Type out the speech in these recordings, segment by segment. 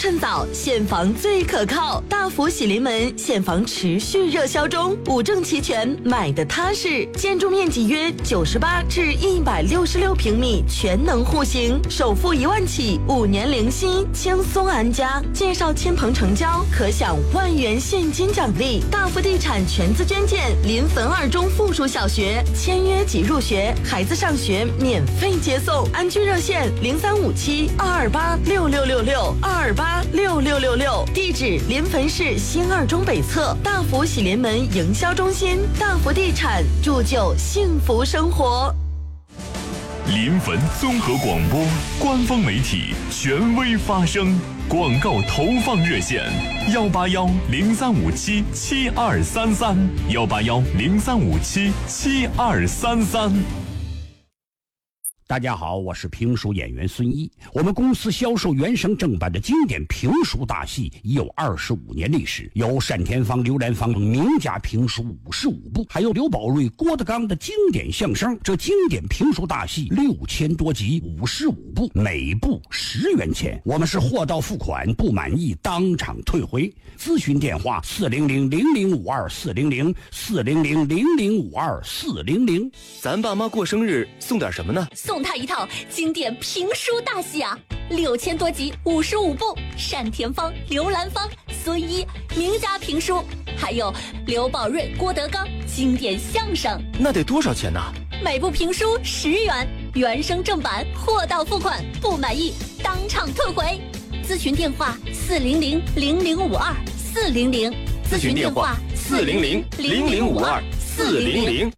趁早，现房最可靠。大福喜临门，现房持续热销中，五证齐全，买的踏实。建筑面积约98至166平米，全能户型，首付1万起，5年零息，轻松安家。介绍亲朋成交，可享万元现金奖励。大福地产全资捐建，临汾2中附属小学，签约即入学，孩子上学免费接送。安居热线0357-228-6666，228-6666。地址：临汾市新2中北侧大福喜临门营销中心。大福地产，铸就幸福生活。 临汾综合广播官方媒体，权威发声。广告投放热线：181-0357-7233，181-0357-7233。 大家好，我是评书演员孙一。我们公司销售原声正版的经典评书大戏已有25年历史，有单田芳、刘兰芳名家评书55部，还有刘宝瑞、郭德纲的经典相声。这经典评书大戏6000多集，55部，每部10元钱。我们是货到付款，不满意当场退回。咨询电话400-0052-400，400-0052-400。 咱爸妈过生日送点什么呢？ 送他一套经典评书大戏啊，6000多集，55部，单田芳、刘兰芳、孙一名家评书，还有刘宝瑞、郭德纲经典相声。 那得多少钱呢？ 每部评书10元，原声正版，货到付款，不满意当场退回。咨询电话400-0052-400， 咨询电话400-0052-400。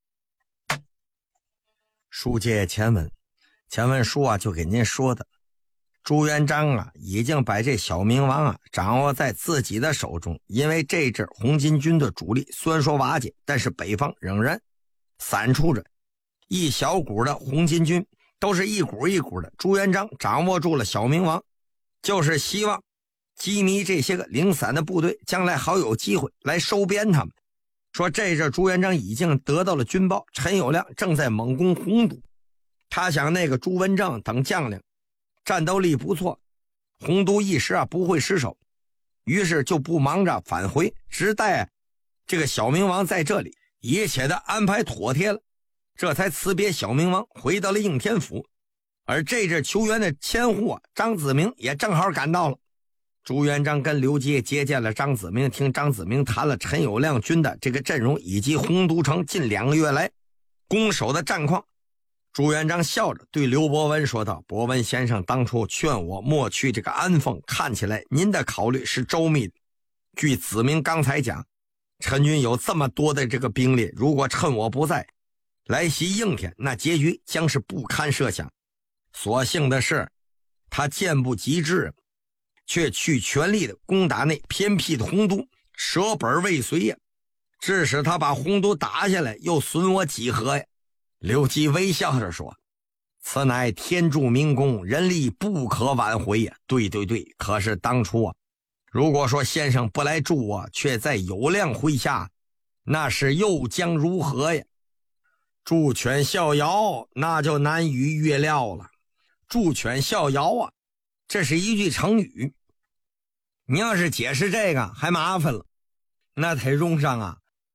书接前文，书啊就给您说的，朱元璋啊已经把这小明王啊掌握在自己的手中。因为这支红巾军的主力虽然说瓦解，但是北方仍然散出着一小股的红巾军，都是一股一股的。朱元璋掌握住了小明王，就是希望击迷这些个零散的部队，将来好有机会来收编他们。说这阵朱元璋已经得到了军报，陈友谅正在猛攻洪都，他想那个朱文正等将领战斗力不错，洪都一时啊不会失守，于是就不忙着返回，只待这个小明王在这里一切的安排妥帖了，这才辞别小明王回到了应天府。而这阵求援的千户啊，张子明也正好赶到了。朱元璋跟刘基接见了张子明，听张子明谈了陈友谅军的这个阵容，以及洪都城近2个月来攻守的战况。朱元璋笑着对刘伯温说道：“伯温先生当初劝我莫去这个安丰，看起来您的考虑是周密的。据子明刚才讲，陈军有这么多的这个兵力，如果趁我不在来袭应天，那结局将是不堪设想。所幸的是他见不及智，却去全力的攻打那偏僻的洪都，舍本未遂呀，致使他把洪都打下来，又损我几何呀？”刘基微笑着说：“此乃天助明功，人力不可挽回呀。”对，可是当初啊，如果说先生不来助我，却在友谅麾下，那是又将如何呀？助犬逍遥，那就难于预料了。助犬逍遥啊，这是一句成语，你要是解释这个还麻烦了，那得用上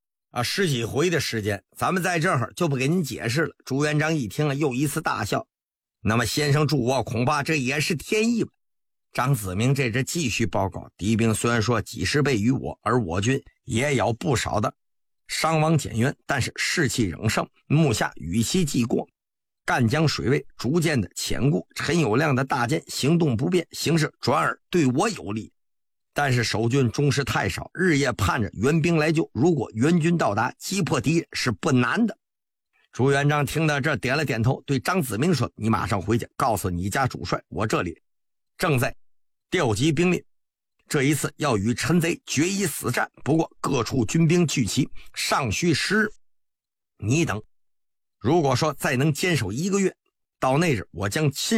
10几回的时间，咱们在这儿就不给您解释了。朱元璋一听又一次大笑：“那么先生助我，恐怕这也是天意吧？”张子明这继续报告：“敌兵虽然说几十倍于我，而我军也有不少的伤亡减员，但是士气仍盛，目下雨期既过，赣江水位逐渐的潜固，陈友谅的大舰行动不便，形势转而对我有利。但是守军终是太少，日夜盼着援兵来救，如果援军到达，击破敌人是不难的。”朱元璋听到这点了点头，对张子明说：“你马上回去告诉你家主帅，我这里正在调集兵力，这一次要与陈贼决一死战，不过各处军兵聚齐，尚需10日。你等如果说再能坚守1个月，到那日我将亲